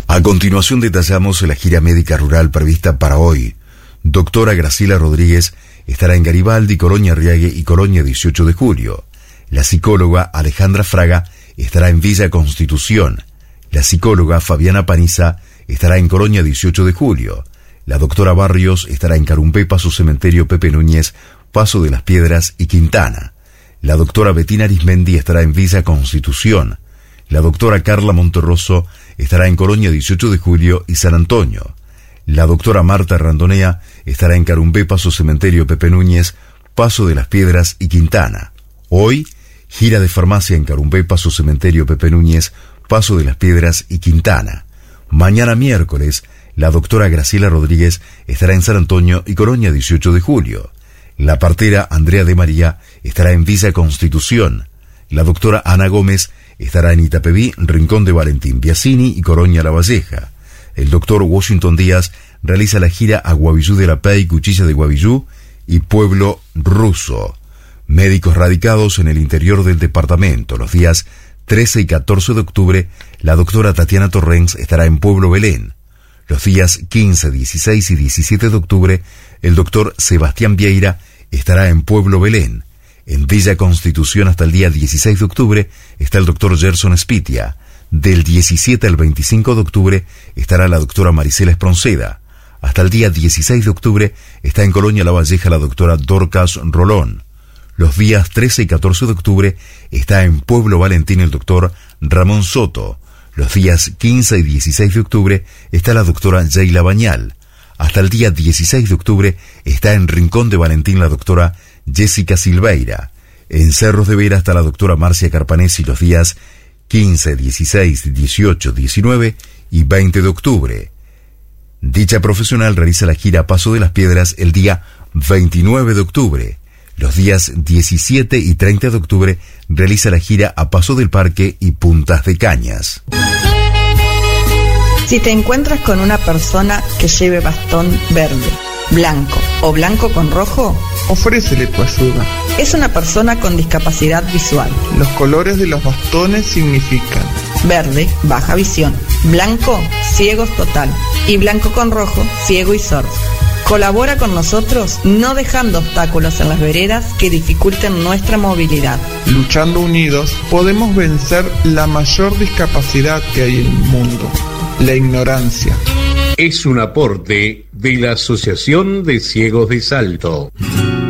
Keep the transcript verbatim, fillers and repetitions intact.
A continuación detallamos la gira médica rural prevista para hoy. Doctora Graciela Rodríguez estará en Garibaldi, Colonia Riague y Colonia dieciocho de julio. La psicóloga Alejandra Fraga estará en Villa Constitución. La psicóloga Fabiana Paniza estará en Colonia dieciocho de julio. La doctora Barrios estará en Carumpé, Paso Cementerio Pepe Núñez, Paso de las Piedras y Quintana. La doctora Betina Arismendi estará en Villa Constitución. La doctora Carla Monterroso estará en Colonia dieciocho de julio y San Antonio. La doctora Marta Randonea estará en Carumbé, Paso Cementerio Pepe Núñez, Paso de las Piedras y Quintana. Hoy, gira de farmacia en Carumbé, Paso Cementerio Pepe Núñez, Paso de las Piedras y Quintana. Mañana miércoles, la doctora Graciela Rodríguez estará en San Antonio y Colonia dieciocho de julio. La partera Andrea de María estará en Villa Constitución. La doctora Ana Gómez estará en Itapeví, Rincón de Valentín Biasini y Colonia La Valleja. El doctor Washington Díaz realiza la gira a Guavillú de la Pey, Cuchilla de Guavillú y Pueblo Ruso. Médicos radicados en el interior del departamento. Los días trece y catorce de octubre, la doctora Tatiana Torrens estará en Pueblo Belén. Los días quince, dieciséis y diecisiete de octubre, el doctor Sebastián Vieira estará en Pueblo Belén. En Villa Constitución hasta el día dieciséis de octubre está el doctor Gerson Spitia. Del diecisiete al veinticinco de octubre estará la doctora Marisela Espronceda. Hasta el día dieciséis de octubre está en Colonia La Valleja la doctora Dorcas Rolón. Los días trece y catorce de octubre está en Pueblo Valentín el doctor Ramón Soto. Los días quince y dieciséis de octubre está la doctora Yayla Bañal. Hasta el día dieciséis de octubre está en Rincón de Valentín la doctora Jessica Silveira. En Cerros de Vera está la doctora Marcia Carpanesi los días quince, dieciséis, dieciocho, diecinueve y veinte de octubre. Dicha profesional realiza la gira Paso de las Piedras el día veintinueve de octubre. Los días diecisiete y treinta de octubre realiza la gira a Paso del Parque y Puntas de Cañas. Si te encuentras con una persona que lleve bastón verde, blanco o blanco con rojo, ofrécele tu ayuda. Es una persona con discapacidad visual. Los colores de los bastones significan: verde, baja visión; blanco, ciegos total; y blanco con rojo, ciego y sordo. Colabora con nosotros no dejando obstáculos en las veredas que dificulten nuestra movilidad. Luchando unidos podemos vencer la mayor discapacidad que hay en el mundo: la ignorancia. Es un aporte de la Asociación de Ciegos de Salto.